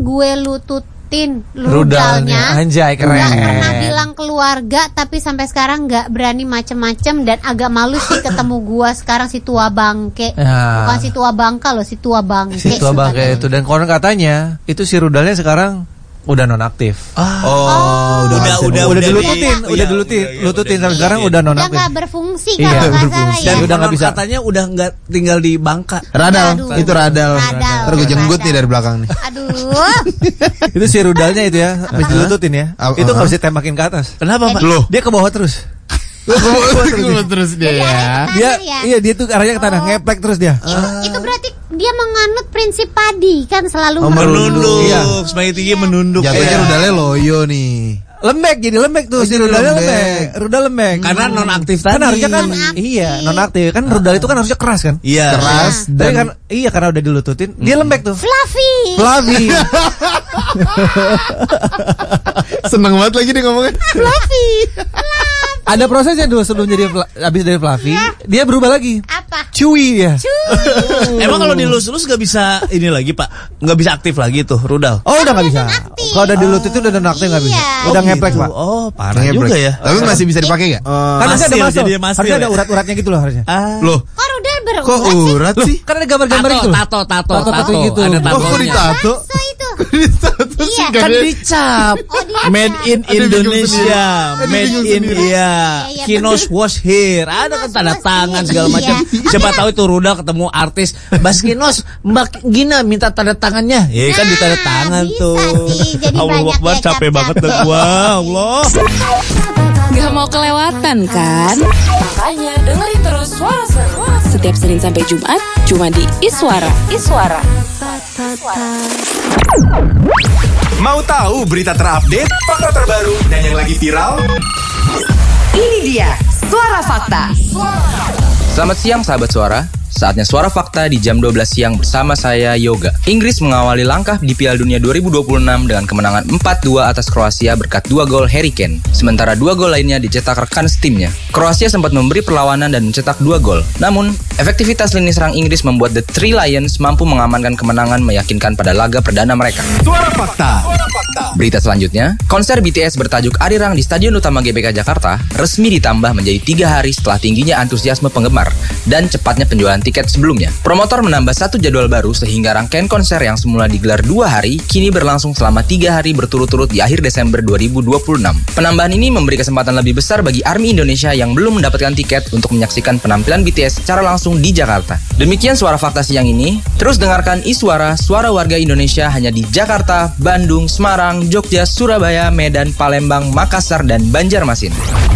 gue lututin rudalnya. Anjay, keren. Gak pernah bilang keluarga, tapi sampai sekarang gak berani macem-macem. Dan agak malu sih ketemu gue sekarang si tua bangke. Bukan si tua bangka loh, si tua bangke. Si tua bangke itu. Dan konon katanya itu si rudalnya sekarang udah nonaktif. Udah dilututin sampai sekarang udah nonaktif. Udah gak berfungsi kalau nggak salah ya. Dan udah nggak bisa. Katanya udah nggak tinggal di Bangka. Radal, itu radal. Ntar gue jenggut nih dari belakang nih. Aduh. Itu si rudalnya itu ya, habis dilututin ya. Itu nggak bisa tembakin ke atas. Kenapa, Pak? Loh, Dia ke bawah terus. terus dia ya. Dia tuh arahnya ke tanah, ngeplek terus dia. Itu berarti dia menganut prinsip padi kan, selalu Menunduk. Iya. Semakin tinggi menunduk. Jatuhnya rudalnya loyo nih. Lembek, jadi lembek tuh. Si rudalnya lembek. Rudal lembek. Karena nonaktif tadi. Kan harusnya kan nonaktif. Kan rudal itu kan harusnya keras kan? Iya. Keras Tapi kan karena udah dilututin, dia lembek tuh. fluffy. Seneng banget lagi dia ngomongin. Ada prosesnya dulu sebelum jadi habis dari fluffy, dia berubah lagi. Apa? Chewy ya. Emang kalau dilus-lus nggak bisa ini lagi, Pak? Nggak bisa aktif lagi tuh rudal. Oh, udah nggak bisa. nonaktif. Kalau udah dilututin udah nonaktif nggak bisa. Iya. Udah ngeplek, gitu. Pak. Oh, parah Ngeplek. juga ya. Tapi masih bisa dipakai gak? Kan harusnya ada Masil, masuk. jadi masil Harusnya ada ya? urat-uratnya gitu loh harusnya. Loh, Kok rudal berurat kok sih? urat sih? Kan ada gambar-gambar itu. Tato gitu. Ada Oh, kok ditato? So itu. Ditato sih Iya. Kan dicap. Oh, dia Made in Ada bingung Indonesia, sendiri. made Ada in bingung Iya, Iya, Kinos wash here. Ada kan tanda wash tangan here. segala macam. Iya. Siapa tahu itu rudal ketemu artis, Bas Kinos, Mbak Gina minta tanda tangannya. Ya kan ditanda tangan bisa tuh. sih, jadi Allah banyak Akbar, ya, capek cap-cap. banget dah gua. Allah. Gak mau kelewatan kan? Makanya dengerin terus Suara Seru setiap Senin sampai Jumat cuma di Iswara. Mau tahu berita terupdate, fakta terbaru, dan yang lagi viral? Ini dia Suara Fakta. Selamat siang sahabat Suara. Saatnya Suara Fakta di jam 12 siang bersama saya Yoga. Inggris mengawali langkah di Piala Dunia 2026 dengan kemenangan 4-2 atas Kroasia berkat 2 gol Harry Kane. Sementara 2 gol lainnya dicetak rekan setimnya. Kroasia sempat memberi perlawanan dan mencetak 2 gol. Namun, efektivitas lini serang Inggris membuat The Three Lions mampu mengamankan kemenangan meyakinkan pada laga perdana mereka. Suara Fakta. Berita selanjutnya, konser BTS bertajuk Arirang di Stadion Utama GBK Jakarta resmi ditambah menjadi 3 hari setelah tingginya antusiasme penggemar dan cepatnya penjualan tiket sebelumnya. Promotor menambah 1 jadwal baru sehingga rangkaian konser yang semula digelar 2 hari kini berlangsung selama 3 hari berturut-turut di akhir Desember 2026. Penambahan ini memberi kesempatan lebih besar bagi ARMY Indonesia yang belum mendapatkan tiket untuk menyaksikan penampilan BTS secara langsung di Jakarta. Demikian Suara Fakta siang ini. Terus dengarkan Iswara, suara warga Indonesia hanya di Jakarta, Bandung, Semarang, Jogja, Surabaya, Medan, Palembang, Makassar, dan Banjarmasin.